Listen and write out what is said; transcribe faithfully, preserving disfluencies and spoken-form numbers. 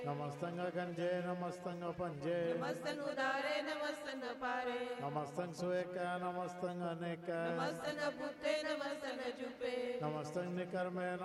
नमस्तंग गंजे नमस्तंग पंजे नमस्तंग उदारे नमस्तंग पारे नमस्तंग सुएक नमस्तंग अनेक नमस्तंग पुत्ते नमस्तंग चुपे नमस्तंग निकर्मे